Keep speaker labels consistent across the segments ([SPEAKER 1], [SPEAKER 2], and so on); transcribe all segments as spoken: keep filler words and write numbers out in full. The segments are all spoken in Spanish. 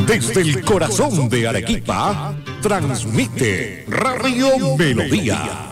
[SPEAKER 1] Desde el corazón de Arequipa, transmite Radio Melodía.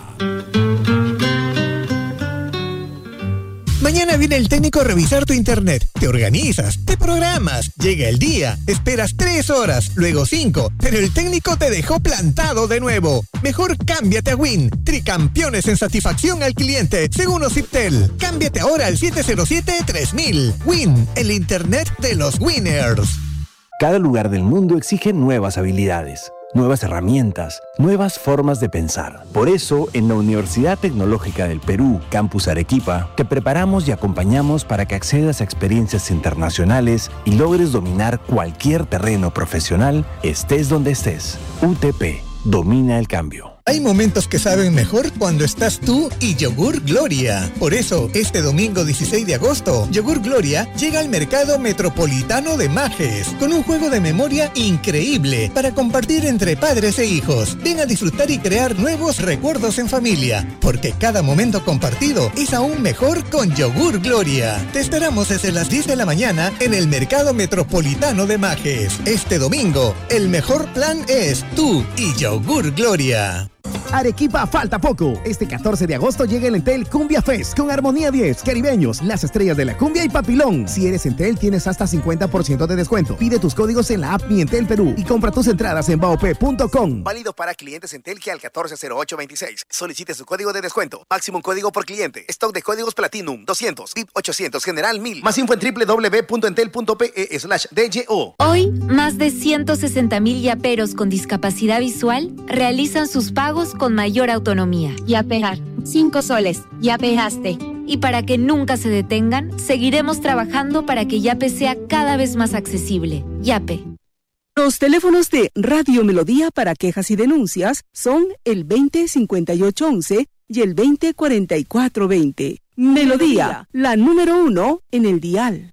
[SPEAKER 2] Mañana viene el técnico a revisar tu internet. Te organizas, te programas. Llega el día, esperas tres horas, luego cinco, pero el técnico te dejó plantado de nuevo. Mejor cámbiate a Win. Tricampeones en satisfacción al cliente, según Ociptel. Cámbiate ahora al siete cero siete tres mil. Win, el internet de los winners.
[SPEAKER 3] Cada lugar del mundo exige nuevas habilidades, nuevas herramientas, nuevas formas de pensar. Por eso, en la Universidad Tecnológica del Perú, Campus Arequipa, te preparamos y acompañamos para que accedas a experiencias internacionales y logres dominar cualquier terreno profesional, estés donde estés. U T P, domina el cambio.
[SPEAKER 2] Hay momentos que saben mejor cuando estás tú y Yogur Gloria. Por eso, este domingo dieciséis de agosto, Yogur Gloria llega al mercado metropolitano de Majes con un juego de memoria increíble para compartir entre padres e hijos. Ven a disfrutar y crear nuevos recuerdos en familia, porque cada momento compartido es aún mejor con Yogur Gloria. Te esperamos desde las diez de la mañana en el mercado metropolitano de Majes. Este domingo, el mejor plan es tú y Yogur Gloria.
[SPEAKER 4] Arequipa, falta poco. Este catorce de agosto llega el Entel Cumbia Fest con Armonía diez, Caribeños, Las Estrellas de la Cumbia y Papilón. Si eres Entel, tienes hasta cincuenta por ciento de descuento. Pide tus códigos en la app Mi Entel Perú y compra tus entradas en baop punto com.
[SPEAKER 5] Válido para clientes Entel que al catorce cero ocho veintiséis. Solicite su código de descuento. Máximo código por cliente. Stock de códigos Platinum doscientos, V I P ochocientos, General mil. Más info en doble u doble u doble u punto entel punto pe slash D Y O.
[SPEAKER 6] Hoy, más de ciento sesenta mil yaperos con discapacidad visual realizan sus pagos con mayor autonomía.
[SPEAKER 7] Yapear, cinco soles, yapeaste.
[SPEAKER 6] Y para que nunca se detengan, seguiremos trabajando para que Yape sea cada vez más accesible. Yape.
[SPEAKER 8] Los teléfonos de Radio Melodía para quejas y denuncias son el veinte cincuenta y ocho once y el veinte cuarenta y cuatro veinte. Melodía, la número uno en el dial.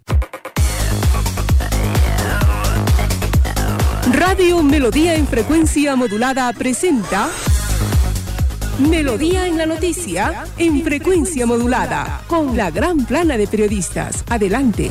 [SPEAKER 8] Radio Melodía en frecuencia modulada presenta Melodía en la noticia en frecuencia modulada con la gran plana de periodistas. Adelante.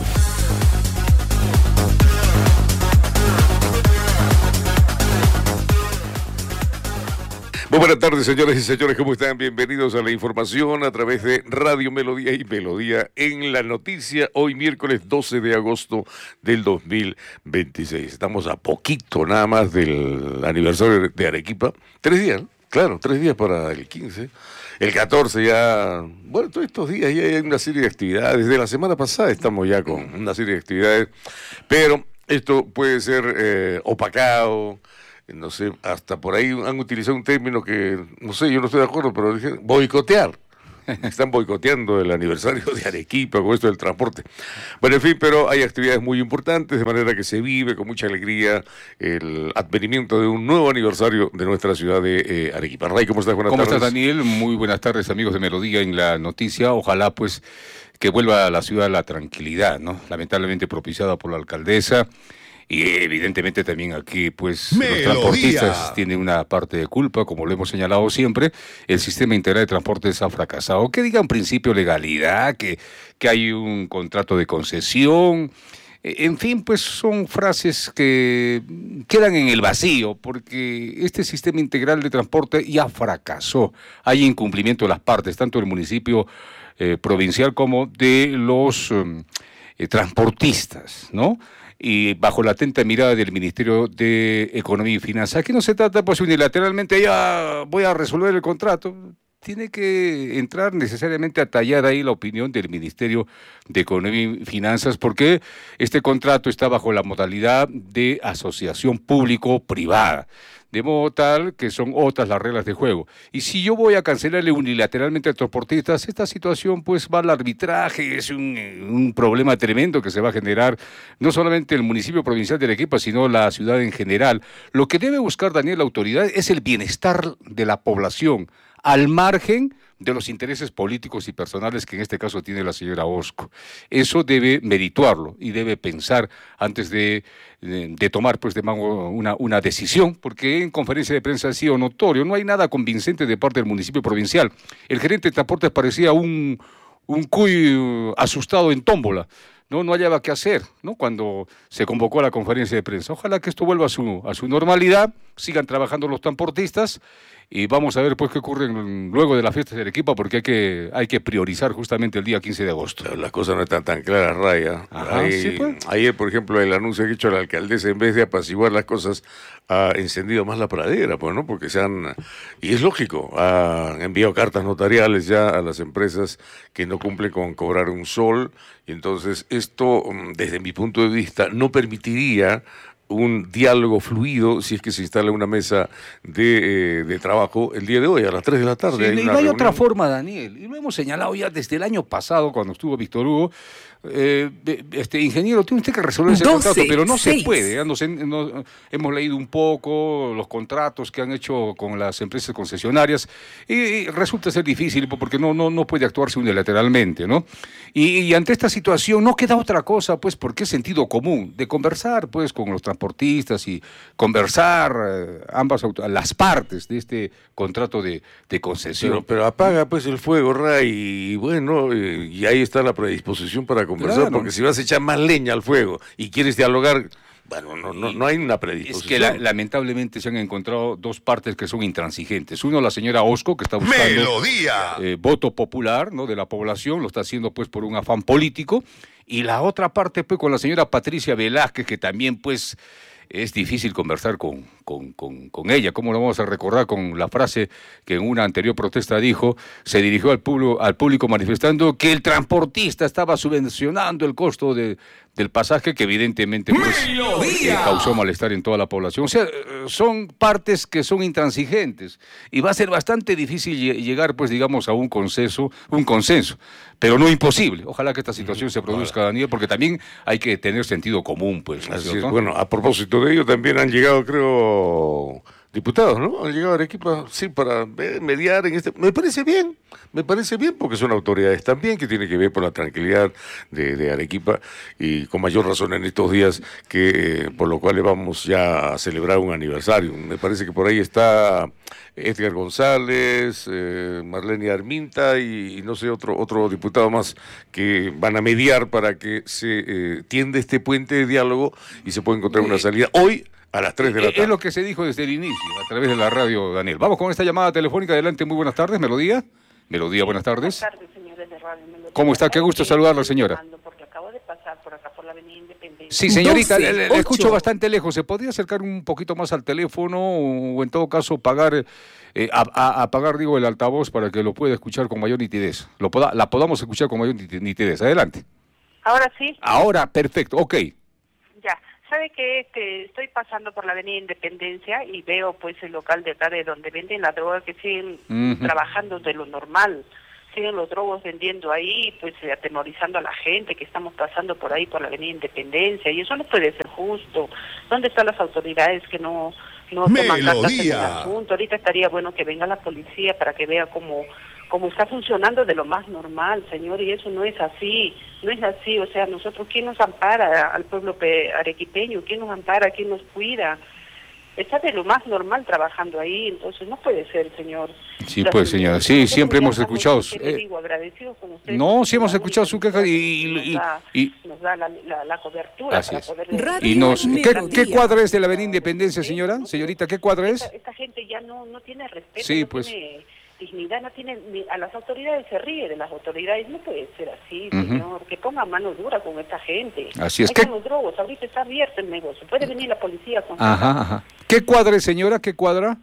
[SPEAKER 9] Muy buenas tardes, señoras y señores, ¿cómo están? Bienvenidos a la información a través de Radio Melodía y Melodía en la noticia. Hoy miércoles doce de agosto del dos mil veintiséis. Estamos a poquito nada más del aniversario de Arequipa. Tres días, ¿no? Claro, tres días para el quince. El catorce ya, bueno, todos estos días ya hay una serie de actividades. Desde la semana pasada estamos ya con una serie de actividades, pero esto puede ser eh, opacado. No sé, hasta por ahí han utilizado un término que, no sé, yo no estoy de acuerdo, pero dije, boicotear. Están boicoteando el aniversario de Arequipa con esto del transporte. Bueno, en fin, pero hay actividades muy importantes, de manera que se vive con mucha alegría el advenimiento de un nuevo aniversario de nuestra ciudad de eh, Arequipa. Ray, ¿cómo estás? Buenas
[SPEAKER 10] ¿Cómo
[SPEAKER 9] tardes.
[SPEAKER 10] estás, Daniel? Muy buenas tardes, amigos de Melodía en la noticia. Ojalá, pues, que vuelva a la ciudad la tranquilidad, ¿no? Lamentablemente propiciada por la alcaldesa. Y evidentemente también aquí, pues, Melodía. Los transportistas tienen una parte de culpa, como lo hemos señalado siempre. El sistema integral de transportes ha fracasado. Que digan principio legalidad, que, que hay un contrato de concesión. En fin, pues son frases que quedan en el vacío, porque este sistema integral de transporte ya fracasó. Hay incumplimiento de las partes, tanto del municipio eh, provincial como de los eh, transportistas, ¿no? Y bajo la atenta mirada del Ministerio de Economía y Finanzas. Aquí no se trata pues unilateralmente, ya voy a resolver el contrato. Tiene que entrar necesariamente a tallar ahí la opinión del Ministerio de Economía y Finanzas, porque este contrato está bajo la modalidad de asociación público-privada. De modo tal que son otras las reglas de juego. Y si yo voy a cancelarle unilateralmente a transportistas, esta situación pues va al arbitraje, es un, un problema tremendo que se va a generar no solamente el municipio provincial de Arequipa, sino la ciudad en general. Lo que debe buscar, Daniel, la autoridad es el bienestar de la población, al margen de los intereses políticos y personales que en este caso tiene la señora Osco. Eso debe merituarlo y debe pensar antes de, de, de tomar pues de mano una, una decisión, porque en conferencia de prensa ha sido notorio, no hay nada convincente de parte del municipio provincial. El gerente de transportes parecía un, un cuy asustado en tómbola. no, no hallaba qué hacer, ¿no? Cuando se convocó a la conferencia de prensa. Ojalá que esto vuelva a su, a su normalidad, sigan trabajando los transportistas y vamos a ver pues qué ocurre en, luego de la fiesta de Arequipa, porque hay que, hay que priorizar justamente el día quince de agosto.
[SPEAKER 9] Pero las cosas no están tan claras, Raya.
[SPEAKER 10] Ajá,
[SPEAKER 9] Ahí,
[SPEAKER 10] sí, pues.
[SPEAKER 9] Ayer, por ejemplo, el anuncio que ha hecho la alcaldesa, en vez de apaciguar las cosas, ha encendido más la pradera, pues, ¿no? Porque se han, y es lógico, han enviado cartas notariales ya a las empresas que no cumplen con cobrar un sol, y entonces esto, desde mi punto de vista, no permitiría un diálogo fluido si es que se instala una mesa de, eh, de trabajo el día de hoy, a las tres de la tarde.
[SPEAKER 10] Sí,
[SPEAKER 9] hay
[SPEAKER 10] y no hay otra forma, Daniel, y lo hemos señalado ya desde el año pasado, cuando estuvo Víctor Hugo. Eh, este ingeniero, tiene usted que resolver ese
[SPEAKER 11] doce,
[SPEAKER 10] contrato, pero no
[SPEAKER 11] seis.
[SPEAKER 10] se puede. ¿eh? Nos, nos, hemos leído un poco los contratos que han hecho con las empresas concesionarias y, y resulta ser difícil porque no, no, no puede actuarse unilateralmente, ¿no? Y, y ante esta situación no queda otra cosa, pues, porque es sentido común de conversar, pues, con los transportistas y conversar eh, ambas las partes de este contrato de, de concesión.
[SPEAKER 9] Pero, pero apaga, pues, el fuego, Ray, y bueno, eh, y ahí está la predisposición para conversar, claro. Porque si vas a echar más leña al fuego y quieres dialogar, bueno, no, no, no hay una predisposición.
[SPEAKER 10] Es que la, lamentablemente se han encontrado dos partes que son intransigentes. Uno, la señora Osco, que está buscando
[SPEAKER 1] Melodía.
[SPEAKER 10] Eh, voto popular, ¿no?, de la población, lo está haciendo pues por un afán político. Y la otra parte, pues, con la señora Patricia Velázquez, que también, pues, es difícil conversar con, con, con, con ella. ¿Cómo lo vamos a recordar con la frase que en una anterior protesta dijo? Se dirigió al público, al público manifestando que el transportista estaba subvencionando el costo de, del pasaje, que evidentemente pues, eh, causó malestar en toda la población. O sea, son partes que son intransigentes y va a ser bastante difícil llegar, pues, digamos, a un consenso, un consenso, pero no imposible. Ojalá que esta situación se produzca, Daniel, porque también hay que tener sentido común, pues.
[SPEAKER 9] Así es. Bueno, a propósito de ello, también han llegado, creo, diputados, ¿no? Han llegado a Arequipa, sí, para mediar en este... Me parece bien, me parece bien, porque son autoridades también que tienen que ver por la tranquilidad de, de Arequipa, y con mayor razón en estos días, que eh, por lo cual vamos ya a celebrar un aniversario. Me parece que por ahí está Edgar González, eh, Marlene Arminta y, y no sé, otro, otro diputado más que van a mediar para que se eh, tienda este puente de diálogo y se pueda encontrar una salida hoy a las tres de la tarde.
[SPEAKER 10] Es lo que se dijo desde el inicio, a través de la radio, Daniel. Vamos con esta llamada telefónica. Adelante, muy buenas tardes, Melodía. Melodía, buenas tardes.
[SPEAKER 12] Buenas tardes, señores de Radio Melodía.
[SPEAKER 10] ¿Cómo está? Qué gusto saludarla, señora.
[SPEAKER 12] Porque acabo de pasar por acá, por la avenida Independencia.
[SPEAKER 10] Sí, señorita, doce, le, le escucho bastante lejos. ¿Se podría acercar un poquito más al teléfono o, en todo caso, pagar, eh, a, a, apagar, digo, el altavoz para que lo pueda escuchar con mayor nitidez? Lo poda, la podamos escuchar con mayor nitidez. Adelante.
[SPEAKER 12] Ahora sí.
[SPEAKER 10] Ahora, perfecto, ok.
[SPEAKER 12] Ya. ¿Sabe que este, estoy pasando por la avenida Independencia y veo pues el local de acá de donde venden la droga, que siguen uh-huh. trabajando de lo normal? Siguen los drogos vendiendo ahí, pues eh, atemorizando a la gente que estamos pasando por ahí por la avenida Independencia, y eso no puede ser justo. ¿Dónde están las autoridades que no, no toman cartas en el asunto? Ahorita estaría bueno que venga la policía para que vea cómo, cómo está funcionando de lo más normal, señor, y eso no es así, no es así. O sea, nosotros, ¿quién nos ampara al pueblo arequipeño? ¿Quién nos ampara? ¿Quién nos cuida? Está de lo más normal trabajando ahí, entonces no puede ser, señor.
[SPEAKER 10] Sí, pues, señora, sí, siempre hemos escuchado...
[SPEAKER 12] Eh, digo, agradecidos con usted.
[SPEAKER 10] No, sí hemos escuchado su queja y... y,
[SPEAKER 12] nos da,
[SPEAKER 10] y,
[SPEAKER 12] nos da la, la, la cobertura
[SPEAKER 10] así
[SPEAKER 12] para
[SPEAKER 10] es.
[SPEAKER 12] poder...
[SPEAKER 10] Y nos, ¿qué, ¿Qué cuadra es de la avenida Independencia, señora? Señorita, ¿qué cuadra es?
[SPEAKER 12] Esta, esta gente ya no, no tiene respeto,
[SPEAKER 10] sí,
[SPEAKER 12] no
[SPEAKER 10] pues.
[SPEAKER 12] tiene dignidad, no tiene... A las autoridades se ríe de las autoridades, no puede ser así,
[SPEAKER 10] Uh-huh.
[SPEAKER 12] señor. Que ponga mano dura con esta gente.
[SPEAKER 10] Así es.
[SPEAKER 12] Hay
[SPEAKER 10] ¿Qué?
[SPEAKER 12] los drogos, ahorita está abierto el negocio, puede venir la policía con...
[SPEAKER 10] Ajá, ajá. ¿Qué cuadra es, señora? ¿Qué cuadra?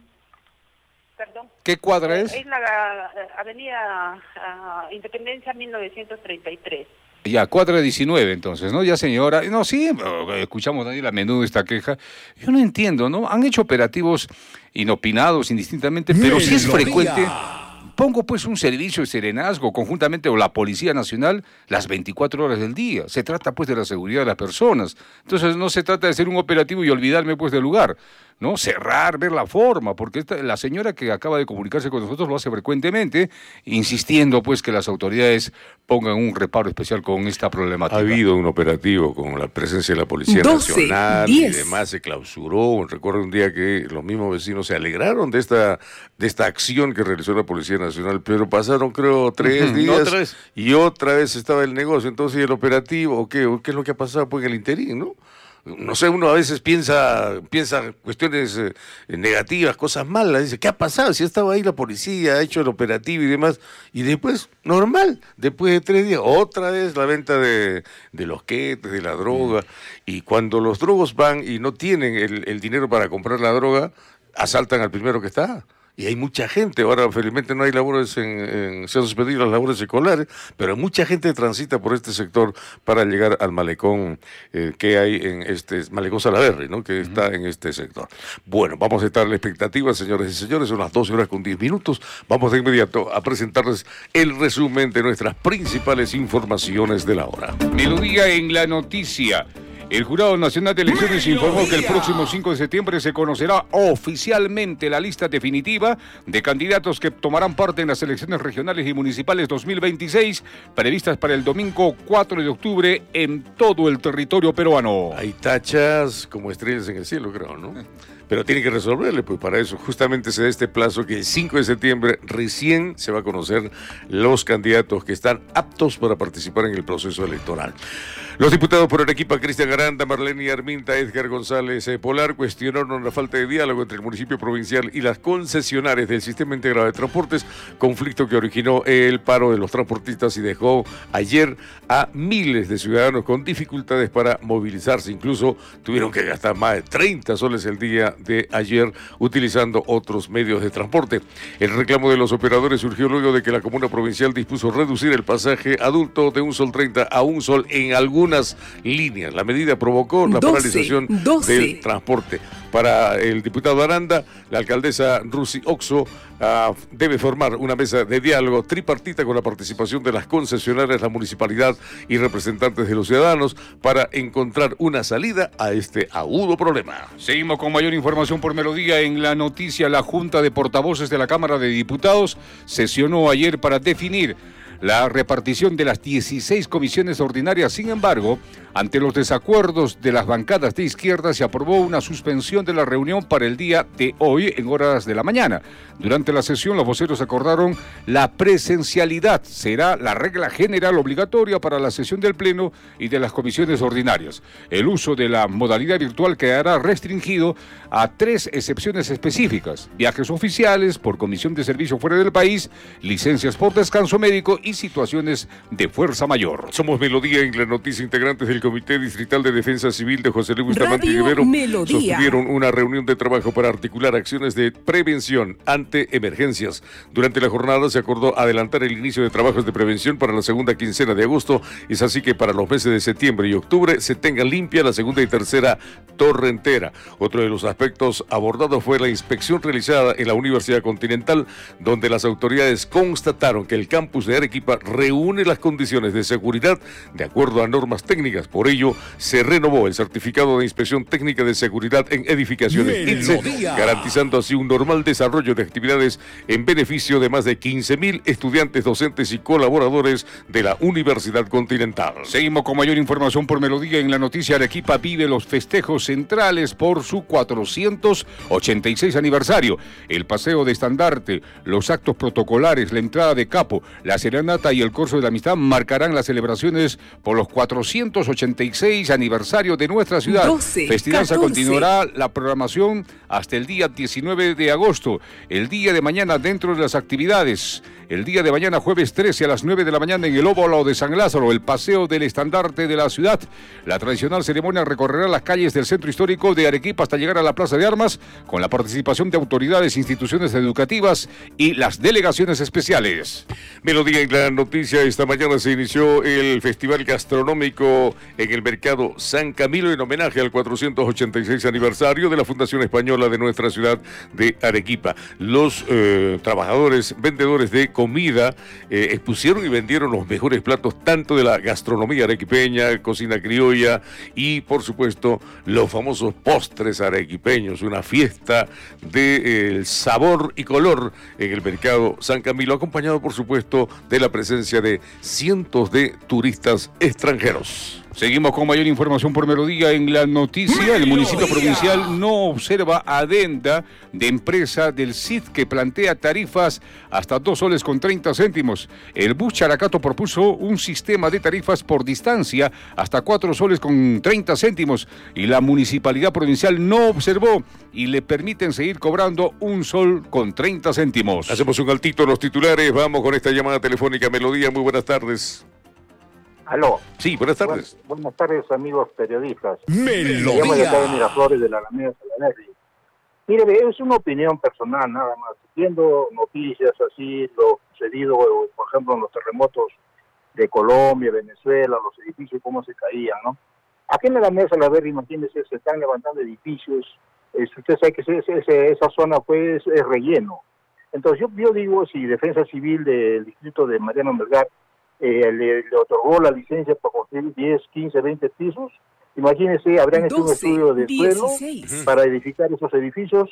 [SPEAKER 12] Perdón.
[SPEAKER 10] ¿Qué cuadra es?
[SPEAKER 12] Es la uh, avenida uh, Independencia mil novecientos treinta y tres.
[SPEAKER 10] Ya, cuadra diecinueve entonces, ¿no? Ya, señora. No, sí, escuchamos, Daniel, a menudo esta queja. Yo no entiendo, ¿no? Han hecho operativos inopinados, indistintamente, pero sí es frecuente. Pongo pues un servicio de serenazgo conjuntamente con la Policía Nacional las veinticuatro horas del día. Se trata pues de la seguridad de las personas. Entonces no se trata de hacer un operativo y olvidarme pues del lugar. ¿no? Cerrar, ver la forma, porque esta, la señora que acaba de comunicarse con nosotros lo hace frecuentemente, insistiendo pues que las autoridades pongan un reparo especial con esta problemática.
[SPEAKER 9] Ha habido un operativo con la presencia de la Policía doce, Nacional diez. Y demás, se clausuró. Recuerdo un día que los mismos vecinos se alegraron de esta, de esta acción que realizó la Policía Nacional, pero pasaron creo tres uh-huh, días ¿otra vez? Y otra vez estaba el negocio. Entonces el operativo, ¿o qué? ¿O qué es lo que ha pasado pues en el interín, no? No sé, uno a veces piensa piensa cuestiones eh, negativas, cosas malas, dice, ¿qué ha pasado? Si estaba ahí la policía, ha hecho el operativo y demás, y después, normal, después de tres días, otra vez la venta de, de los quetes, de la droga, mm. y cuando los drogos van y no tienen el, el dinero para comprar la droga, asaltan al primero que está. Y hay mucha gente, ahora felizmente no hay labores, en, en, se han suspendido las labores escolares, pero mucha gente transita por este sector para llegar al malecón eh, que hay en este, malecón Salaberry, ¿no? Que uh-huh. está en este sector. Bueno, vamos a estar en la expectativa, señores y señores, son las doce horas con diez minutos, vamos de inmediato a presentarles el resumen de nuestras principales informaciones de la hora.
[SPEAKER 10] Melodía en la noticia. El Jurado Nacional de Elecciones informó que el próximo cinco de septiembre se conocerá oficialmente la lista definitiva de candidatos que tomarán parte en las elecciones regionales y municipales dos mil veintiséis, previstas para el domingo cuatro de octubre en todo el territorio peruano.
[SPEAKER 9] Hay tachas como estrellas en el cielo, creo, ¿no? Pero tiene que resolverle, pues para eso justamente se da este plazo que el cinco de septiembre recién se va a conocer los candidatos que están aptos para participar en el proceso electoral. Los diputados por Arequipa, Cristian Aranda, Marlene Arminta, Edgar González eh, Polar, cuestionaron la falta de diálogo entre el municipio provincial y las concesionarias del Sistema Integrado de Transportes, conflicto que originó el paro de los transportistas y dejó ayer a miles de ciudadanos con dificultades para movilizarse. Incluso tuvieron que gastar más de treinta soles el día de ayer utilizando otros medios de transporte. El reclamo de los operadores surgió luego de que la comuna provincial dispuso reducir el pasaje adulto de un sol treinta a un sol en algunas líneas. La medida provocó la doce, paralización doce. Del transporte. Para el diputado Aranda, la alcaldesa Rusi Oxo uh, debe formar una mesa de diálogo tripartita con la participación de las concesionarias, la municipalidad y representantes de los ciudadanos para encontrar una salida a este agudo problema.
[SPEAKER 10] Seguimos con mayor información por Melodía en la noticia. La Junta de Portavoces de la Cámara de Diputados sesionó ayer para definir la repartición de las dieciséis comisiones ordinarias. Sin embargo, ante los desacuerdos de las bancadas de izquierda, se aprobó una suspensión de la reunión para el día de hoy en horas de la mañana. Durante la sesión, los voceros acordaron la presencialidad. Será la regla general obligatoria para la sesión del Pleno y de las comisiones ordinarias. El uso de la modalidad virtual quedará restringido a tres excepciones específicas: viajes oficiales, por comisión de servicio fuera del país, licencias por descanso médico y situaciones de fuerza mayor.
[SPEAKER 9] Somos Melodía en la noticia. Integrantes del Comité Distrital de Defensa Civil de José Luis Bustamante y Rivero sostuvieron una reunión de trabajo para articular acciones de prevención ante emergencias. Durante la jornada se acordó adelantar el inicio de trabajos de prevención para la segunda quincena de agosto. Es así que para los meses de septiembre y octubre se tenga limpia la segunda y tercera torrentera. Otro de los aspectos abordados fue la inspección realizada en la Universidad Continental, donde las autoridades constataron que el campus de Arequipa reúne las condiciones de seguridad de acuerdo a normas técnicas. Por ello, se renovó el certificado de inspección técnica de seguridad en edificaciones I N S E, garantizando así un normal desarrollo de actividades en beneficio de más de quince mil estudiantes, docentes y colaboradores de la Universidad Continental.
[SPEAKER 10] Seguimos con mayor información por Melodía en la noticia. Arequipa vive los festejos centrales por su cuatrocientos ochenta y seis aniversario. El paseo de estandarte, los actos protocolares, la entrada de capo, la serenata y el corso de la amistad marcarán las celebraciones por los cuatrocientos ochenta y seis aniversario de nuestra ciudad.
[SPEAKER 8] doce,
[SPEAKER 10] Festidanza continuará la programación hasta el día diecinueve de agosto. El día de mañana, dentro de las actividades, el día de mañana, jueves trece a las nueve de la mañana en el óvalo de San Lázaro, el paseo del estandarte de la ciudad. La tradicional ceremonia recorrerá las calles del centro histórico de Arequipa hasta llegar a la Plaza de Armas, con la participación de autoridades, instituciones educativas y las delegaciones especiales.
[SPEAKER 9] Melodía en la noticia. Esta mañana se inició el Festival Gastronómico en el Mercado San Camilo en homenaje al cuatrocientos ochenta y seis aniversario de la Fundación Española de nuestra ciudad de Arequipa. Los eh, trabajadores, vendedores de comida, eh, expusieron y vendieron los mejores platos tanto de la gastronomía arequipeña, cocina criolla y por supuesto los famosos postres arequipeños, una fiesta del de, sabor y color en el mercado San Camilo, acompañado por supuesto de la presencia de cientos de turistas extranjeros.
[SPEAKER 10] Seguimos con mayor información por Melodía en la noticia. El municipio provincial no observa adenda de empresa del C I D que plantea tarifas hasta dos soles con treinta céntimos. El bus Characato propuso un sistema de tarifas por distancia hasta cuatro soles con treinta céntimos y la municipalidad provincial no observó y le permiten seguir cobrando un sol con treinta céntimos.
[SPEAKER 9] Hacemos un altito en los titulares. Vamos con esta llamada telefónica. Melodía, muy buenas tardes.
[SPEAKER 11] Aló.
[SPEAKER 9] Sí, buenas tardes.
[SPEAKER 11] Buenas, buenas tardes, amigos periodistas.
[SPEAKER 9] Melodía.
[SPEAKER 11] Me llamo de acá de Miraflores, de la Alameda Salaverry. Mire, es una opinión personal, nada más. Viendo noticias así, lo sucedido, por ejemplo, en los terremotos de Colombia, Venezuela, los edificios, cómo se caían, ¿no? Aquí en la Alameda Salaverry, imagínense, se están levantando edificios. Eh, usted sabe que ese, ese, esa zona pues, es relleno. Entonces, yo, yo digo, si Defensa Civil del distrito de Mariano Melgar Eh, le, le otorgó la licencia para construir diez, quince, veinte pisos. Imagínense, habrán hecho un estudio de suelo para edificar esos edificios.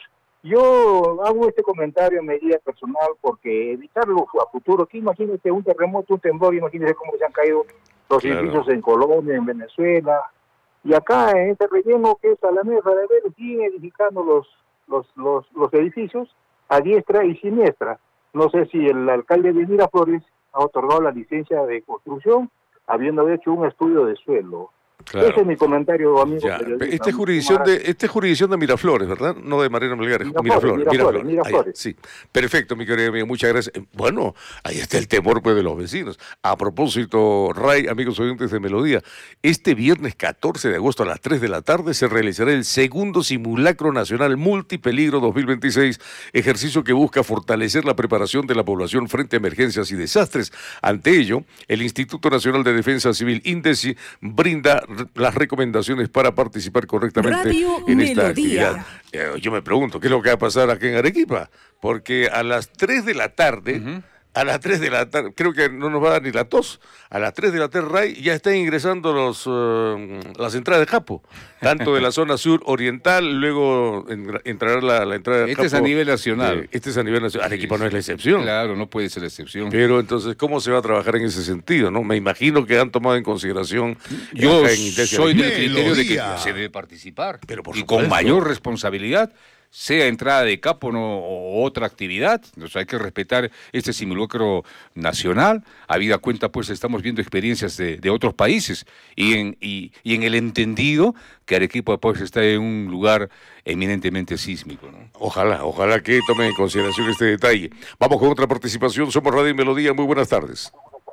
[SPEAKER 11] Yo hago este comentario a medida personal porque evitarlo a futuro, que imagínense un terremoto, un temblor, imagínense cómo se han caído los claro. edificios en Colombia, en Venezuela, y acá en este relleno que es Alameda Salaverry siguen edificando los, los, los, los edificios a diestra y siniestra. No sé si el alcalde de Miraflores ha otorgado la licencia de construcción habiendo hecho un estudio de suelo. Claro. Ese es mi comentario, amigo.
[SPEAKER 9] Esta es jurisdicción de, este es jurisdicción de Miraflores, ¿verdad? No de Mariano Melgar, Miraflores. Miraflores, Miraflores, Miraflores. Ahí, sí, perfecto, mi querido amigo, muchas gracias. Bueno, ahí está el temor pues, de los vecinos. A propósito, Ray, amigos oyentes de Melodía, este viernes catorce de agosto a las tres de la tarde se realizará el segundo simulacro nacional multipeligro dos mil veintiséis, ejercicio que busca fortalecer la preparación de la población frente a emergencias y desastres. Ante ello, el Instituto Nacional de Defensa Civil, INDECI, brinda las recomendaciones para participar correctamente Radio en esta Melodía. Actividad. Eh, yo me pregunto, ¿qué es lo que va a pasar aquí en Arequipa? Porque a las tres de la tarde, uh-huh. a las tres de la tarde, creo que no nos va a dar ni la tos, a las tres de la tarde, Ray, ya están ingresando los uh, las entradas de Japo, tanto de la zona sur oriental, luego en, entrará la, la entrada de
[SPEAKER 10] Este Japo, es a nivel nacional.
[SPEAKER 9] Eh, este es a nivel nacional. Arequipa no es la excepción.
[SPEAKER 10] Claro, no puede ser la excepción.
[SPEAKER 9] Pero entonces, ¿cómo se va a trabajar en ese sentido? ¿No? Me imagino que han tomado en consideración.
[SPEAKER 10] Yo soy del criterio de que se debe participar, pero por y supuesto. Con mayor responsabilidad. Sea entrada de capo no, o otra actividad, entonces hay que respetar este simulacro nacional. Habida cuenta, pues estamos viendo experiencias de, de otros países y en, y, y en el entendido que Arequipa pues está en un lugar eminentemente sísmico, ¿no?
[SPEAKER 9] Ojalá, ojalá que tomen en consideración este detalle. Vamos con otra participación, somos Radio y Melodía, muy buenas tardes.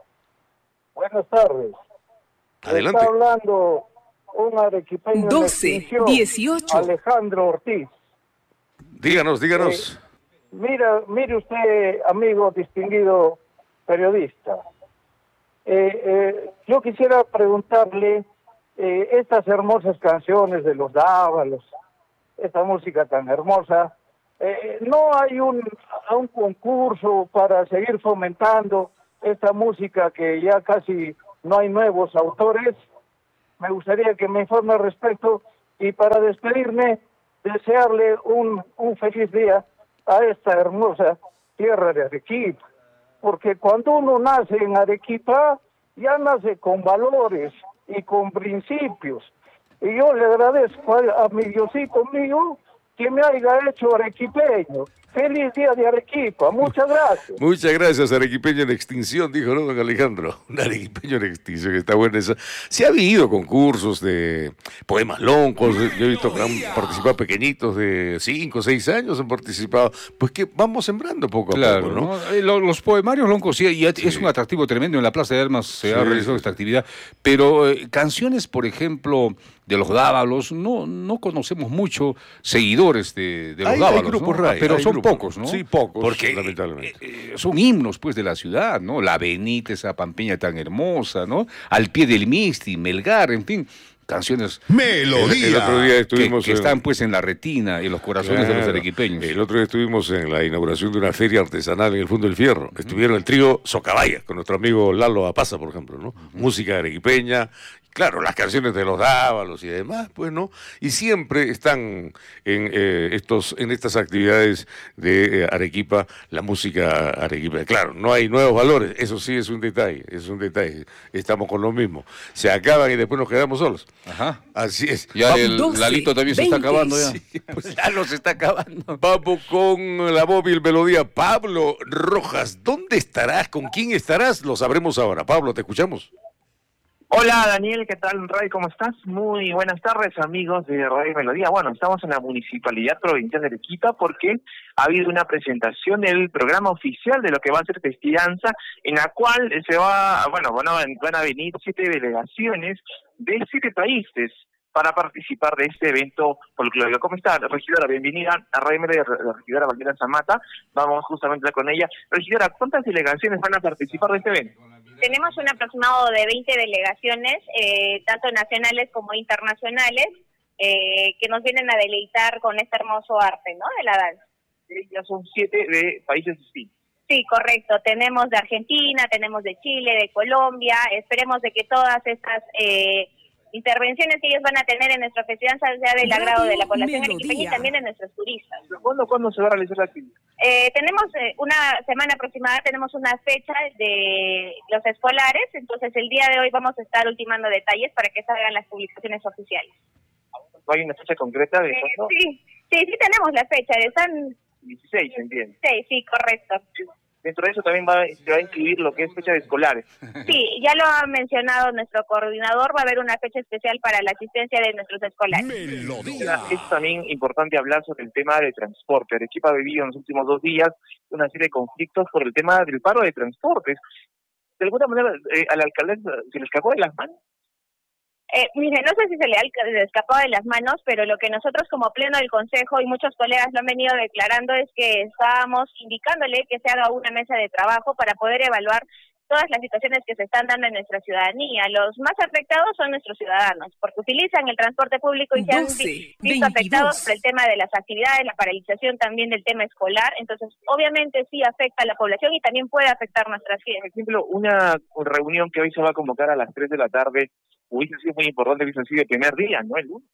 [SPEAKER 11] Buenas tardes.
[SPEAKER 9] Adelante.
[SPEAKER 11] Está hablando un arequipeño
[SPEAKER 8] doce, dieciocho.
[SPEAKER 11] Alejandro Ortiz.
[SPEAKER 9] Díganos, díganos.
[SPEAKER 11] Eh, mira, mire usted, amigo distinguido periodista. Eh, eh, yo quisiera preguntarle eh, estas hermosas canciones de los Dávalos, esta música tan hermosa. Eh, ¿No hay un, un concurso para seguir fomentando esta música que ya casi no hay nuevos autores? Me gustaría que me informe al respecto y para despedirme, desearle un, un feliz día a esta hermosa tierra de Arequipa, porque cuando uno nace en Arequipa, ya nace con valores y con principios, y yo le agradezco a, a mi Diosito mío que me haya hecho arequipeño. Feliz día de Arequipa, muchas gracias.
[SPEAKER 9] Muchas gracias, arequipeño en extinción, dijo, ¿no, don Alejandro? Un arequipeño en extinción, está buena esa. Se ha habido concursos de poemas loncos, yo he visto que han participado pequeñitos de cinco o seis años, han participado, pues que vamos sembrando poco a
[SPEAKER 10] claro,
[SPEAKER 9] poco, ¿no?
[SPEAKER 10] ¿no? Los poemarios loncos sí, y sí, es un atractivo tremendo, en la Plaza de Armas se sí, ha realizado sí. esta actividad, pero eh, canciones, por ejemplo, de los Dávalos, no, no conocemos mucho seguidores de, de los
[SPEAKER 9] hay,
[SPEAKER 10] Dávalos,
[SPEAKER 9] hay grupos,
[SPEAKER 10] ¿no?
[SPEAKER 9] Ray,
[SPEAKER 10] pero
[SPEAKER 9] hay
[SPEAKER 10] son
[SPEAKER 9] grupos.
[SPEAKER 10] pocos, ¿no?
[SPEAKER 9] Sí, pocos,
[SPEAKER 10] porque
[SPEAKER 9] lamentablemente.
[SPEAKER 10] Eh, son himnos, pues, de la ciudad, ¿no? La Benita, esa pampeña tan hermosa, ¿no? Al pie del Misti, Melgar, en fin. canciones
[SPEAKER 9] Melodía. El, el otro día estuvimos
[SPEAKER 10] que, que
[SPEAKER 9] en...
[SPEAKER 10] están pues en la retina, en los corazones claro. de los arequipeños.
[SPEAKER 9] El otro día estuvimos en la inauguración de una feria artesanal en el Fondo del Fierro. Uh-huh. Estuvieron el trío Socabaya, con nuestro amigo Lalo Apaza, por ejemplo, ¿no? Uh-huh. Música arequipeña. Claro, las canciones de los Dávalos y demás, pues, ¿no? Y siempre están en, eh, estos, en estas actividades de eh, Arequipa, la música arequipa. Claro, no hay nuevos valores, eso sí es un detalle, es un detalle. Estamos con lo mismo. Se acaban y después nos quedamos solos.
[SPEAKER 10] Ajá.
[SPEAKER 9] Así es.
[SPEAKER 10] Ya el doce, Lalito también veinte, se está acabando ya.
[SPEAKER 9] Sí, pues Lalo se está acabando. Vamos con la móvil melodía. Pablo Rojas, ¿dónde estarás? ¿Con quién estarás? Lo sabremos ahora. Pablo, te escuchamos.
[SPEAKER 13] Hola Daniel, ¿qué tal Ray? ¿Cómo estás? Muy buenas tardes amigos de Radio Melodía. Bueno, estamos en la Municipalidad Provincial de Arequipa porque ha habido una presentación del programa oficial de lo que va a ser Festidanza, en la cual se va, bueno, van a, van a venir siete delegaciones de siete países para participar de este evento folclórico. ¿Cómo está, regidora? Bienvenida a Radio Melodía, la regidora Valdera Zamata. Vamos justamente con ella. Regidora, ¿cuántas delegaciones van a participar de este evento?
[SPEAKER 14] Tenemos un aproximado de veinte delegaciones, eh, tanto nacionales como internacionales, eh, que nos vienen a deleitar con este hermoso arte, ¿no?, de la danza.
[SPEAKER 13] Ya son siete de países distintos.
[SPEAKER 14] Sí, correcto. Tenemos de Argentina, tenemos de Chile, de Colombia. Esperemos de que todas estas eh, intervenciones que ellos van a tener en nuestra festividad sea del agrado de la población arequipeña y también de nuestros turistas.
[SPEAKER 13] ¿Cuándo, ¿cuándo se va a realizar la actividad?
[SPEAKER 14] Eh, tenemos eh, una semana aproximada, tenemos una fecha de los escolares, entonces el día de hoy vamos a estar ultimando detalles para que salgan las publicaciones oficiales.
[SPEAKER 13] ¿No hay una fecha concreta de
[SPEAKER 14] eh,
[SPEAKER 13] eso?
[SPEAKER 14] Sí, sí, sí tenemos la fecha, están...
[SPEAKER 13] dieciséis, entiendo.
[SPEAKER 14] Sí, sí, correcto.
[SPEAKER 13] Dentro de eso también va, se va a incluir lo que es fecha de escolares.
[SPEAKER 14] Sí, ya lo ha mencionado nuestro coordinador, va a haber una fecha especial para la asistencia de nuestros escolares.
[SPEAKER 13] Melodía. Es también importante hablar sobre el tema de transporte. Arequipa ha vivido en los últimos dos días una serie de conflictos por el tema del paro de transportes. De alguna manera, eh, a la alcaldesa se le escapó de las manos.
[SPEAKER 14] Eh, mire, no sé si se le ha escapado de las manos, pero lo que nosotros como pleno del Consejo y muchos colegas lo han venido declarando es que estábamos indicándole que se haga una mesa de trabajo para poder evaluar todas las situaciones que se están dando en nuestra ciudadanía. Los más afectados son nuestros ciudadanos, porque utilizan el transporte público y se han vi- visto afectados por el tema de las actividades, la paralización también del tema escolar. Entonces, obviamente sí afecta a la población y también puede afectar nuestras fiestas.
[SPEAKER 13] Por ejemplo, una reunión que hoy se va a convocar a las tres de la tarde, hubiese sido muy importante, hubiese sido el primer día, ¿no? El lunes.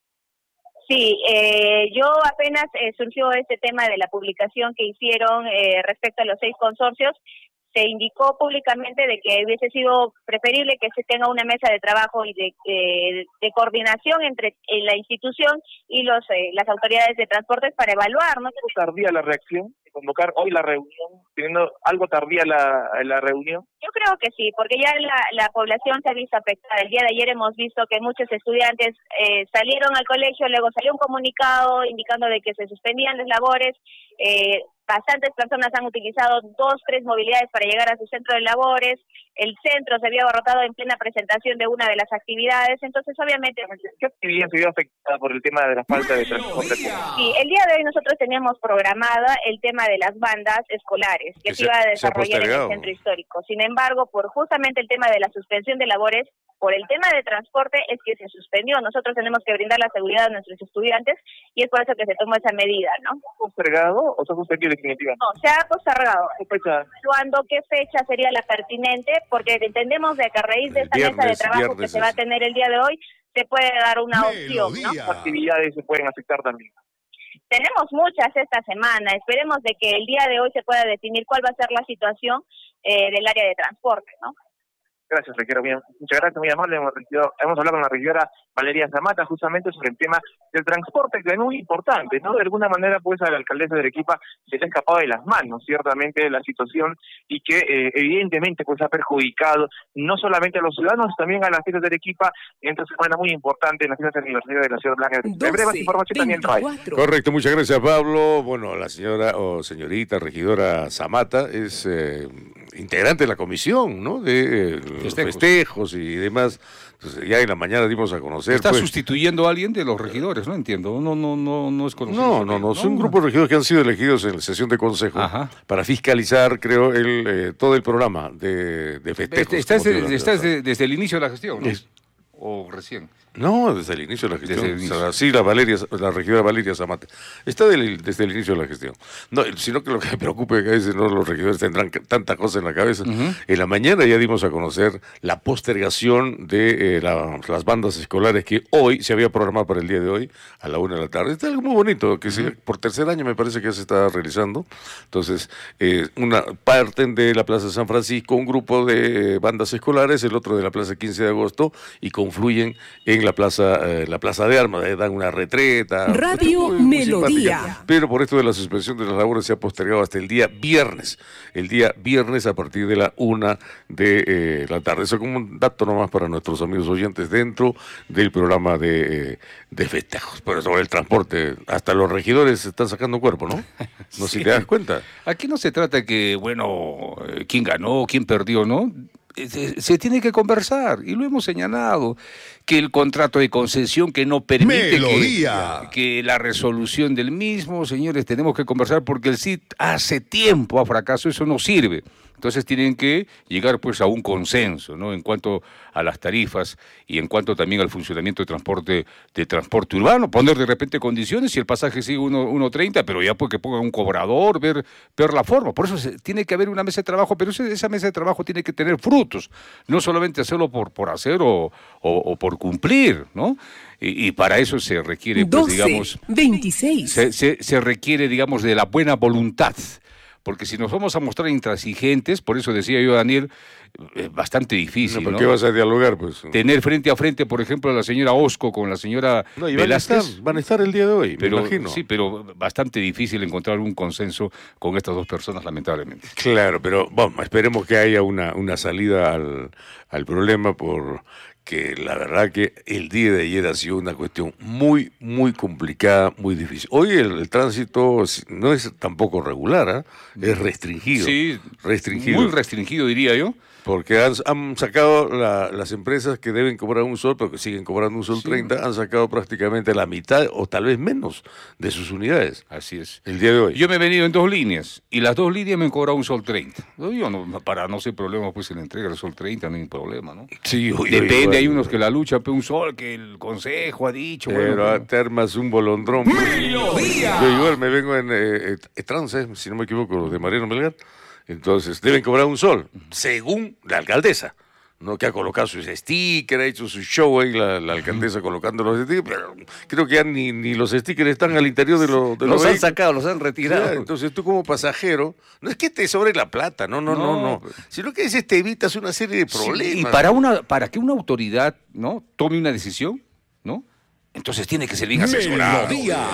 [SPEAKER 14] Sí, eh, yo apenas eh, surgió este tema de la publicación que hicieron eh, respecto a los seis consorcios, se indicó públicamente de que hubiese sido preferible que se tenga una mesa de trabajo y de, eh, de coordinación entre eh, la institución y los eh, las autoridades de transportes para evaluar, ¿no?
[SPEAKER 13] ¿Algo tardía la reacción? ¿Convocar hoy la reunión, teniendo algo tardía la, la reunión?
[SPEAKER 14] Yo creo que sí, porque ya la, la población se ha visto afectada. El día de ayer hemos visto que muchos estudiantes eh, salieron al colegio, luego salió un comunicado indicando de que se suspendían las labores. Eh, bastantes personas han utilizado dos, tres movilidades para llegar a su centro de labores. El centro se había abarrotado en plena presentación de una de las actividades, entonces obviamente...
[SPEAKER 13] ¿Qué actividad se vio afectada por el tema de la falta de transporte público?
[SPEAKER 14] Sí, el día de hoy nosotros teníamos programada el tema de las bandas escolares, que, que se, se iba a desarrollar en el centro histórico. Sin embargo, por justamente el tema de la suspensión de labores, por el tema de transporte es que se suspendió. Nosotros tenemos que brindar la seguridad a nuestros estudiantes y es por eso que se tomó esa medida, ¿no?
[SPEAKER 13] ¿Se ha postergado o se ha suspendido definitivamente?
[SPEAKER 14] No, se ha postergado.
[SPEAKER 13] ¿Qué fecha?
[SPEAKER 14] Evaluando qué fecha sería la pertinente, porque entendemos de que a raíz de esta
[SPEAKER 9] viernes,
[SPEAKER 14] mesa de trabajo que se va a tener el día de hoy, se puede dar una
[SPEAKER 13] Melodía.
[SPEAKER 14] opción, ¿no?
[SPEAKER 13] Actividades se pueden afectar también.
[SPEAKER 14] Tenemos muchas esta semana. Esperemos de que el día de hoy se pueda definir cuál va a ser la situación eh, del área de transporte, ¿no?
[SPEAKER 13] Gracias, Requiero. Bien. Muchas gracias, muy amable. Hemos, hemos hablado con la regidora Valeria Zamata justamente sobre el tema del transporte, que es muy importante, ¿no? De alguna manera, pues, a la alcaldesa de Arequipa se le ha escapado de las manos, ciertamente, la situación y que, eh, evidentemente, pues, ha perjudicado no solamente a los ciudadanos, también a las fiestas de Arequipa en esta semana muy importante en las fiestas aniversarias de la ciudad blanca. De breve información también trae.
[SPEAKER 9] Correcto, muchas gracias, Pablo. Bueno, la señora o señorita regidora Zamata es eh, integrante de la comisión, ¿no? De eh, festejos. festejos y demás. Entonces, ya en la mañana dimos a conocer.
[SPEAKER 10] Está
[SPEAKER 9] pues,
[SPEAKER 10] sustituyendo a alguien de los regidores, no entiendo. No, no, no, no es conocido.
[SPEAKER 9] No, no, no. Son un grupo de regidores que han sido elegidos en la sesión de consejo. Ajá. Para fiscalizar, creo, el eh, todo el programa de, de festejos.
[SPEAKER 10] Este, ¿Estás, de, estás de, desde el inicio de la gestión, ¿no? Es, ¿O recién?
[SPEAKER 9] No, desde el inicio de la gestión.
[SPEAKER 10] Desde el inicio.
[SPEAKER 9] O sea, sí, la Valeria, la regidora Valeria Zamate. Está del- desde el inicio de la gestión. No, sino que lo que me preocupa es que a veces no los regidores tendrán que- tanta cosa en la cabeza. En la mañana ya dimos a conocer la postergación de eh, la- las bandas escolares que hoy se había programado para el día de hoy a la una de la tarde. Está algo muy bonito, que se- por tercer año me parece que ya se está realizando. Entonces, eh, una parten de la Plaza San Francisco, un grupo de eh, bandas escolares, el otro de la Plaza quince de agosto, y confluyen en la plaza, eh, la plaza de Armas, eh, dan una retreta.
[SPEAKER 8] Radio
[SPEAKER 9] muy- muy
[SPEAKER 8] Melodía.
[SPEAKER 9] simpática. Pero por esto de la suspensión de las labores se ha postergado hasta el día viernes. El día viernes a partir de la una de eh, la tarde. Eso como un dato nomás para nuestros amigos oyentes dentro del programa de, eh, de festejos. Pero sobre el transporte, hasta los regidores están sacando cuerpo, ¿no? No sé
[SPEAKER 10] Sí.
[SPEAKER 9] si te das cuenta.
[SPEAKER 10] Aquí no se trata que, bueno, eh, quién ganó, quién perdió, ¿no? Eh, Se, se tiene que conversar, y lo hemos señalado, que el contrato de concesión que no permite que,
[SPEAKER 1] Melodía.
[SPEAKER 10] que la resolución del mismo, señores, tenemos que conversar porque el C I T hace tiempo ha fracasado, eso no sirve. Entonces tienen que llegar pues a un consenso, ¿no? En cuanto a las tarifas y en cuanto también al funcionamiento de transporte de transporte urbano, poner de repente condiciones, si el pasaje sigue uno treinta, pero ya pues que pongan un cobrador, ver, ver la forma. Por eso se, tiene que haber una mesa de trabajo, pero ese- esa mesa de trabajo tiene que tener frutos, no solamente hacerlo por, por hacer o, o, o por cumplir, ¿no? Y, y para eso se requiere, pues,
[SPEAKER 8] doce,
[SPEAKER 10] digamos,
[SPEAKER 8] veintiséis.
[SPEAKER 10] se, se, se requiere, digamos, de la buena voluntad. Porque si nos vamos a mostrar intransigentes, por eso decía yo, Daniel, es bastante difícil,
[SPEAKER 9] No, ¿por
[SPEAKER 10] ¿no?
[SPEAKER 9] qué vas a dialogar, pues?
[SPEAKER 10] Tener frente a frente, por ejemplo, a la señora Osco con la señora
[SPEAKER 9] No, y van a
[SPEAKER 10] Velázquez.
[SPEAKER 9] estar, van a estar el día de hoy,
[SPEAKER 10] pero,
[SPEAKER 9] me imagino.
[SPEAKER 10] Sí, pero bastante difícil encontrar un consenso con estas dos personas, lamentablemente.
[SPEAKER 9] Claro, pero bueno, esperemos que haya una, una salida al, al problema, por que la verdad que el día de ayer ha sido una cuestión muy, muy complicada, muy difícil. Hoy el, el tránsito no es tampoco regular, ¿ah? Es restringido.
[SPEAKER 10] Sí,
[SPEAKER 9] restringido.
[SPEAKER 10] muy restringido, diría yo.
[SPEAKER 9] Porque han, han sacado la- las empresas que deben cobrar un sol, pero que siguen cobrando un sol treinta, han sacado prácticamente la mitad o tal vez menos de sus unidades.
[SPEAKER 10] Así es.
[SPEAKER 9] El día de hoy.
[SPEAKER 10] Yo me he venido en dos líneas y las dos líneas me han cobrado un sol treinta. Yo no, para no ser problema, pues se le entrega el sol treinta, no hay problema, ¿no?
[SPEAKER 9] Sí, uy,
[SPEAKER 10] Depende,
[SPEAKER 9] uy, uy.
[SPEAKER 10] hay unos que la lucha, pero un sol que el consejo ha dicho.
[SPEAKER 9] Pero
[SPEAKER 10] bueno,
[SPEAKER 9] te armas un bolondrón. Yo igual me vengo en eh, eh, trance, si no me equivoco, los de Mariano Melgar. Entonces, deben cobrar un sol, según la alcaldesa. No que ha colocado sus stickers, ha hecho su show ahí la, la alcaldesa colocando los stickers, pero creo que ya ni, ni los stickers están al interior de, lo, de
[SPEAKER 10] los han
[SPEAKER 9] vehículos.
[SPEAKER 10] sacado, los han retirado.
[SPEAKER 9] Ya, entonces tú como pasajero, no es que te sobre la plata, no, no, no, no, sino que dices, te evitas una serie de
[SPEAKER 10] Sí,
[SPEAKER 9] problemas.
[SPEAKER 10] y para una para que una autoridad, ¿no?, tome una decisión, ¿no? Entonces tiene que ser bien asesorado.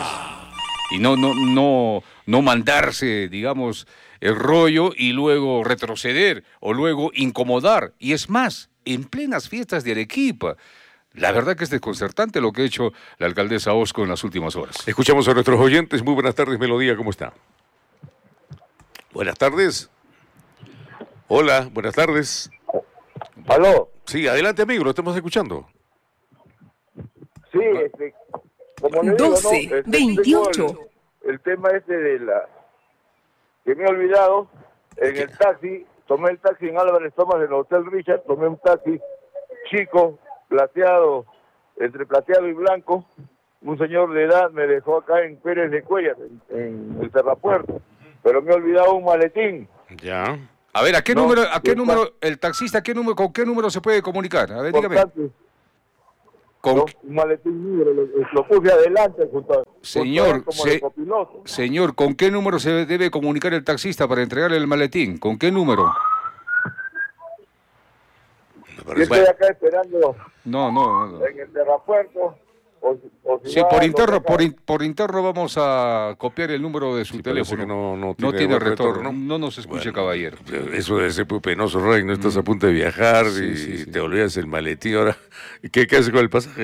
[SPEAKER 10] Y no no no no mandarse, digamos, el rollo y luego retroceder o luego incomodar. Y es más, en plenas fiestas de Arequipa. La verdad que es desconcertante lo que ha hecho la alcaldesa Osco en las últimas horas.
[SPEAKER 9] Escuchamos a nuestros oyentes. Muy buenas tardes, Melodía, ¿cómo está? Buenas tardes. Hola, buenas tardes.
[SPEAKER 11] ¿Aló?
[SPEAKER 9] Sí, adelante, amigo, lo estamos escuchando.
[SPEAKER 11] Sí, este, como le digo,
[SPEAKER 8] doce,
[SPEAKER 11] ¿no? Este,
[SPEAKER 8] veintiocho.
[SPEAKER 11] tengo El, el tema este de la... que me he olvidado, en el taxi, tomé el taxi en Álvarez Thomas del Hotel Richard, tomé un taxi chico, plateado, entre plateado y blanco, un señor de edad me dejó acá en Pérez de Cuellar, en, en el Terrapuerto, pero me he olvidado un maletín.
[SPEAKER 9] Ya.
[SPEAKER 10] A ver, ¿a qué
[SPEAKER 11] No,
[SPEAKER 10] número, a qué
[SPEAKER 11] está-
[SPEAKER 10] número, el taxista, qué número, con qué número se puede comunicar? A ver, dígame.
[SPEAKER 11] Importante.
[SPEAKER 10] Con-
[SPEAKER 11] No, un maletín negro, lo, lo puse adelante junto a,
[SPEAKER 10] Señor,
[SPEAKER 11] junto a él como
[SPEAKER 10] se-
[SPEAKER 11] de copiloto.
[SPEAKER 10] Señor, ¿con qué número se debe comunicar el taxista para entregarle el maletín? ¿Con qué número?
[SPEAKER 11] Yo estoy acá esperando
[SPEAKER 10] No, no, no.
[SPEAKER 11] en el Terrapuerto. O, o si
[SPEAKER 10] Sí,
[SPEAKER 11] va,
[SPEAKER 10] por
[SPEAKER 11] lo
[SPEAKER 10] interno,
[SPEAKER 11] deja-
[SPEAKER 10] por, in- por interno vamos a copiar el número de su
[SPEAKER 9] parece
[SPEAKER 10] teléfono.
[SPEAKER 9] que no- no
[SPEAKER 10] no
[SPEAKER 9] tiene
[SPEAKER 10] tiene
[SPEAKER 9] buen
[SPEAKER 10] retorno.
[SPEAKER 9] retorno.
[SPEAKER 10] No nos escuche, caballero.
[SPEAKER 9] Eso debe ser muy penoso, Ray. No estás a punto de viajar
[SPEAKER 10] Sí,
[SPEAKER 9] y
[SPEAKER 10] sí, sí.
[SPEAKER 9] te olvidas el maletín. Ahora, ¿qué, qué haces con el pasaje?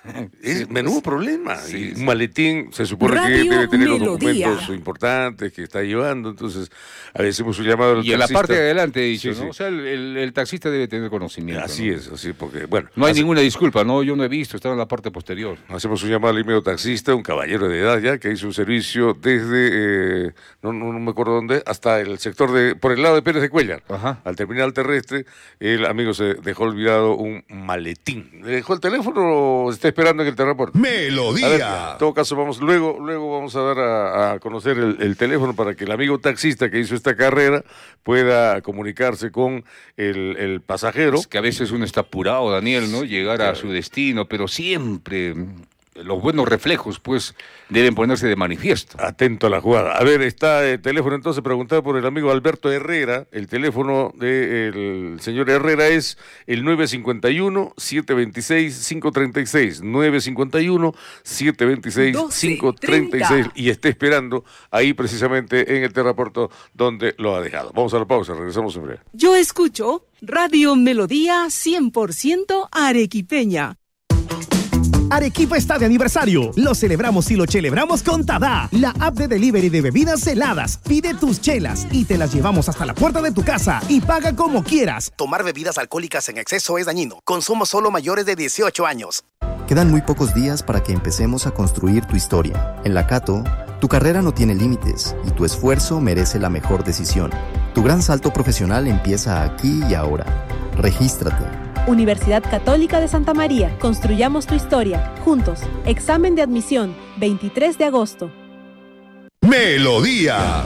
[SPEAKER 9] Es
[SPEAKER 10] Sí,
[SPEAKER 9] menudo
[SPEAKER 10] pues,
[SPEAKER 9] problema.
[SPEAKER 10] sí,
[SPEAKER 9] Y
[SPEAKER 10] sí.
[SPEAKER 9] un maletín se supone
[SPEAKER 8] Radio
[SPEAKER 9] que debe tener los
[SPEAKER 8] Melodía.
[SPEAKER 9] documentos importantes que está llevando. Entonces, a veces hemos llamado al
[SPEAKER 10] Y en la
[SPEAKER 9] taxista.
[SPEAKER 10] parte de adelante he dicho,
[SPEAKER 9] Sí,
[SPEAKER 10] ¿no?
[SPEAKER 9] sí.
[SPEAKER 10] O sea, el, el- el taxista debe tener conocimiento.
[SPEAKER 9] Así
[SPEAKER 10] ¿no?
[SPEAKER 9] es, así, porque, bueno.
[SPEAKER 10] No hay
[SPEAKER 9] hace-
[SPEAKER 10] ninguna disculpa, ¿no? Yo no he visto, estaba en la parte posterior.
[SPEAKER 9] Hacemos un llamado al medio taxista, un caballero de edad ya, que hizo un servicio desde, eh, no, no, no me acuerdo dónde, hasta el sector de, por el lado de Pérez de Cuellar.
[SPEAKER 10] Ajá.
[SPEAKER 9] Al terminal terrestre, el amigo se dejó olvidado un maletín. ¿Le dejó el teléfono o está esperando en el terraporte?
[SPEAKER 1] Melodía.
[SPEAKER 9] A ver, en todo caso, vamos, luego, luego vamos a dar a, a conocer el, el teléfono para que el amigo taxista que hizo esta carrera pueda comunicarse con el, el pasajero.
[SPEAKER 10] Es que a veces uno está apurado, Daniel, ¿no? Llegar a
[SPEAKER 9] Claro.
[SPEAKER 10] su destino, pero siempre mm, los buenos reflejos, pues, deben ponerse de manifiesto.
[SPEAKER 9] Atento a la jugada. A ver, está el teléfono entonces preguntado por el amigo Alberto Herrera. El teléfono del señor Herrera es el nueve cinco uno, siete dos seis, cinco tres seis. nueve cinco uno, siete dos seis, cinco tres seis. Y esté esperando ahí precisamente en el terrapuerto donde lo ha dejado. Vamos a la pausa, regresamos en breve.
[SPEAKER 8] Yo escucho Radio Melodía cien por ciento arequipeña.
[SPEAKER 4] Arequipa está de aniversario. Lo celebramos y lo celebramos con Tada, la app de delivery de bebidas heladas. Pide tus chelas y te las llevamos hasta la puerta de tu casa y paga como quieras.
[SPEAKER 5] Tomar bebidas alcohólicas en exceso es dañino. Consumo solo mayores de dieciocho años.
[SPEAKER 15] Quedan muy pocos días para que empecemos a construir tu historia. En la Cato, tu carrera no tiene límites y tu esfuerzo merece la mejor decisión. Tu gran salto profesional empieza aquí y ahora. Regístrate.
[SPEAKER 16] Universidad Católica de Santa María. Construyamos tu historia. Juntos. Examen de admisión. veintitrés de agosto.
[SPEAKER 1] Melodía.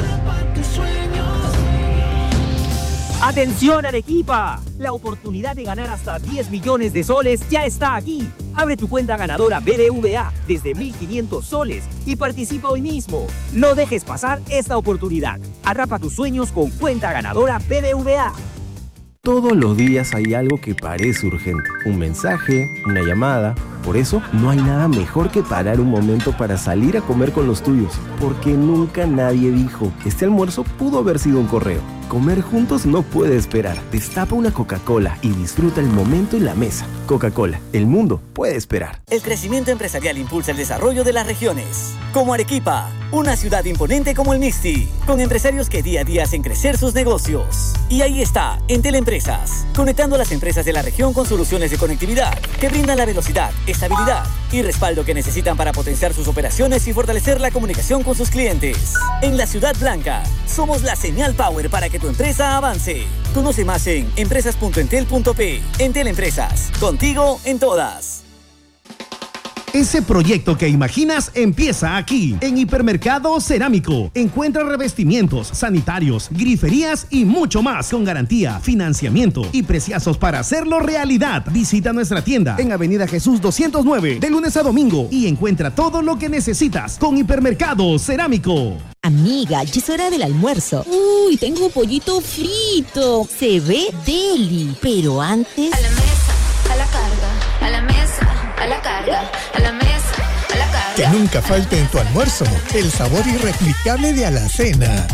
[SPEAKER 17] ¡Atención, Arequipa! La oportunidad de ganar hasta diez millones de soles ya está aquí. Abre tu cuenta ganadora B B V A desde mil quinientos soles y participa hoy mismo. No dejes pasar esta oportunidad. Atrapa tus sueños con cuenta ganadora B B V A.
[SPEAKER 3] Todos los días hay algo que parece urgente. Un mensaje, una llamada. Por eso, no hay nada mejor que parar un momento para salir a comer con los tuyos. Porque nunca nadie dijo, este almuerzo pudo haber sido un correo. Comer juntos no puede esperar. Destapa una Coca-Cola y disfruta el momento en la mesa. Coca-Cola, el mundo puede esperar.
[SPEAKER 17] El crecimiento empresarial impulsa el desarrollo de las regiones. Como Arequipa, una ciudad imponente como el Mixti, con empresarios que día a día hacen crecer sus negocios. Y ahí está, Entel Empresas, conectando a las empresas de la región con soluciones de conectividad que brindan la velocidad, estabilidad y respaldo que necesitan para potenciar sus operaciones y fortalecer la comunicación con sus clientes. En la Ciudad Blanca, somos la señal power para que tu empresa avance. Conoce más en empresas punto entel punto pe. Entel Empresas, contigo en todas.
[SPEAKER 4] Ese proyecto que imaginas empieza aquí, en Hipermercado Cerámico. Encuentra revestimientos, sanitarios, griferías y mucho más con garantía, financiamiento y preciazos para hacerlo realidad. Visita nuestra tienda en Avenida Jesús doscientos nueve de lunes a domingo y encuentra todo lo que necesitas con Hipermercado Cerámico.
[SPEAKER 18] Amiga, ya es hora del almuerzo. Uy, tengo un pollito frito. Se ve deli, pero antes...
[SPEAKER 6] A la mesa, a la carga, a la mesa, a la carga, a la mesa, a la carga.
[SPEAKER 2] Que nunca falte en tu almuerzo el sabor irreplicable de Alacena.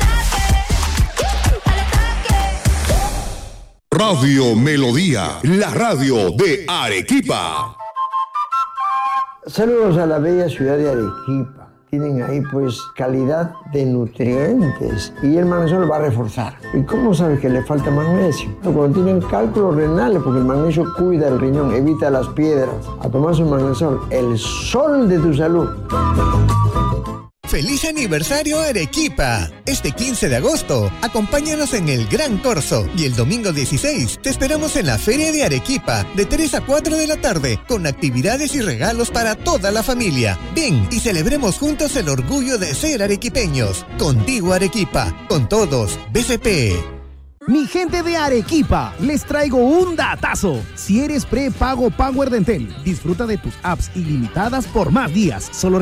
[SPEAKER 1] Radio Melodía, la radio de Arequipa.
[SPEAKER 19] Saludos a la bella ciudad de Arequipa. Tienen ahí pues calidad de nutrientes y el magnesio lo va a reforzar. ¿Y cómo sabes que le falta magnesio? Cuando tienen cálculos renales, porque el magnesio cuida el riñón, evita las piedras. A tomar su magnesio, el sol de tu salud.
[SPEAKER 2] ¡Feliz aniversario Arequipa! Este quince de agosto, acompáñanos en el Gran Corso y el domingo dieciséis te esperamos en la Feria de Arequipa de tres a cuatro de la tarde con actividades y regalos para toda la familia. Ven y celebremos juntos el orgullo de ser arequipeños. Contigo Arequipa, con todos, B C P.
[SPEAKER 4] Mi gente de Arequipa, les traigo un datazo. Si eres prepago Power de Entel, disfruta de tus apps ilimitadas por más días. Solo